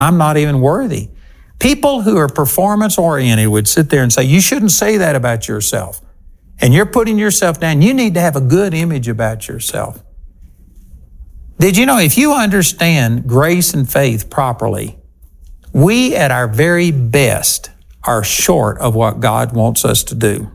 I'm not even worthy. People who are performance-oriented would sit there and say, you shouldn't say that about yourself. And you're putting yourself down. You need to have a good image about yourself. Did you know if you understand grace and faith properly, we at our very best are short of what God wants us to do.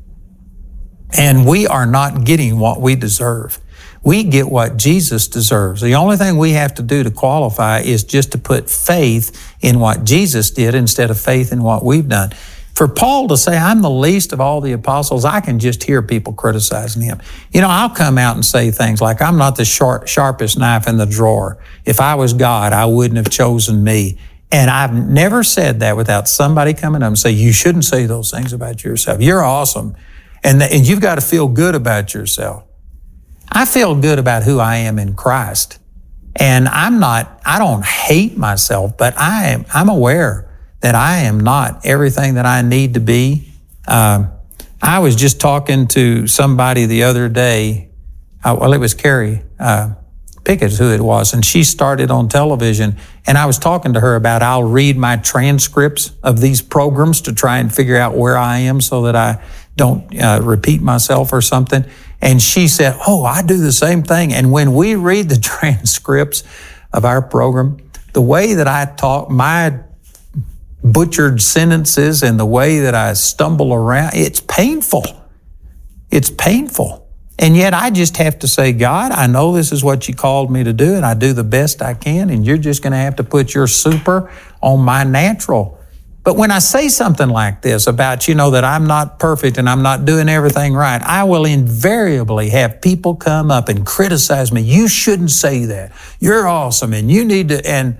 And we are not getting what we deserve. We get what Jesus deserves. The only thing we have to do to qualify is just to put faith in what Jesus did instead of faith in what we've done. For Paul to say, I'm the least of all the apostles, I can just hear people criticizing him. You know, I'll come out and say things like, I'm not the sharpest knife in the drawer. If I was God, I wouldn't have chosen me. And I've never said that without somebody coming up and say, you shouldn't say those things about yourself. You're awesome. And you've got to feel good about yourself. I feel good about who I am in Christ. And I don't hate myself, but I'm aware that I am not everything that I need to be. I was just talking to somebody the other day. It was Carrie Pickett who it was, and she started on television, and I was talking to her about I'll read my transcripts of these programs to try and figure out where I am so that I don't repeat myself or something. And she said, oh, I do the same thing. And when we read the transcripts of our program, the way that I talk, my butchered sentences and the way that I stumble around, it's painful. It's painful. And yet I just have to say, God, I know this is what you called me to do, and I do the best I can, and you're just going to have to put your super on my natural. But when I say something like this about, that I'm not perfect and I'm not doing everything right, I will invariably have people come up and criticize me. You shouldn't say that. You're awesome and you need to, and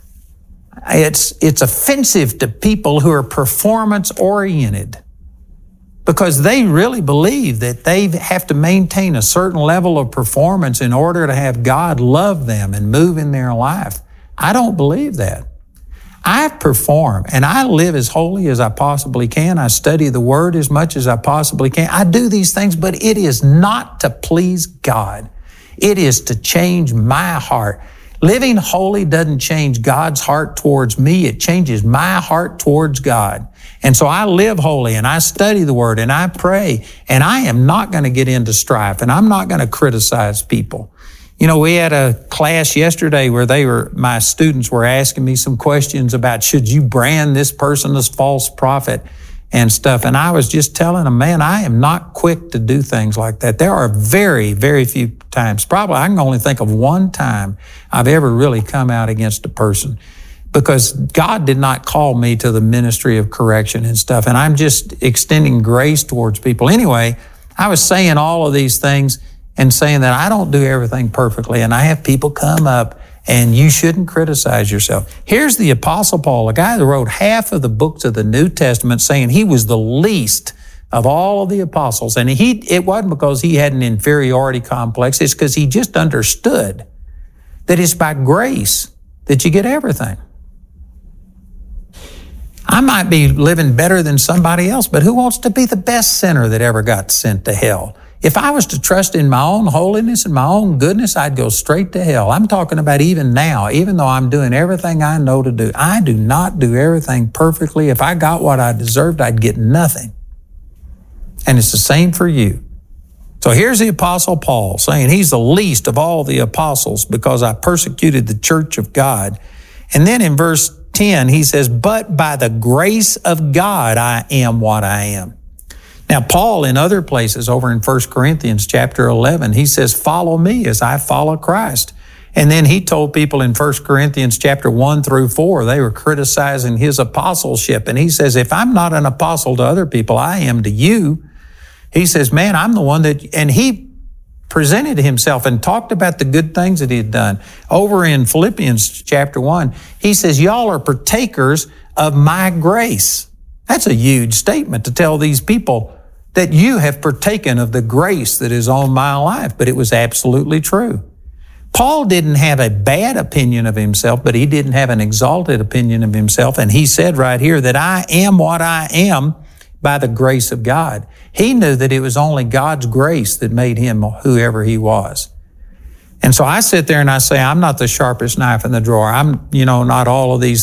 it's offensive to people who are performance-oriented because they really believe that they have to maintain a certain level of performance in order to have God love them and move in their life. I don't believe that. I perform and I live as holy as I possibly can. I study the Word as much as I possibly can. I do these things, but it is not to please God. It is to change my heart. Living holy doesn't change God's heart towards me. It changes my heart towards God. And so I live holy and I study the Word and I pray, and I am not going to get into strife and I'm not going to criticize people. We had a class yesterday where my students were asking me some questions about should you brand this person as false prophet and stuff. And I was just telling them, man, I am not quick to do things like that. There are very, very few times, probably I can only think of one time I've ever really come out against a person because God did not call me to the ministry of correction and stuff. And I'm just extending grace towards people. Anyway, I was saying all of these things and saying that I don't do everything perfectly, and I have people come up, and you shouldn't criticize yourself. Here's the Apostle Paul, a guy that wrote half of the books of the New Testament, saying he was the least of all of the apostles. And it wasn't because he had an inferiority complex. It's because he just understood that it's by grace that you get everything. I might be living better than somebody else, but who wants to be the best sinner that ever got sent to hell? If I was to trust in my own holiness and my own goodness, I'd go straight to hell. I'm talking about even now, even though I'm doing everything I know to do. I do not do everything perfectly. If I got what I deserved, I'd get nothing. And it's the same for you. So here's the Apostle Paul saying he's the least of all the apostles because I persecuted the church of God. And then in verse 10, he says, but by the grace of God, I am what I am. Now, Paul, in other places over in 1 Corinthians chapter 11, he says, follow me as I follow Christ. And then he told people in 1 Corinthians chapter 1 through 4, they were criticizing his apostleship. And he says, if I'm not an apostle to other people, I am to you. He says, man, I'm the one that, and he presented himself and talked about the good things that he had done. Over in Philippians chapter 1, he says, y'all are partakers of my grace. That's a huge statement to tell these people that you have partaken of the grace that is on my life, but it was absolutely true. Paul didn't have a bad opinion of himself, but he didn't have an exalted opinion of himself. And he said right here that I am what I am by the grace of God. He knew that it was only God's grace that made him whoever he was. And so I sit there and I say, I'm not the sharpest knife in the drawer. I'm, not all of these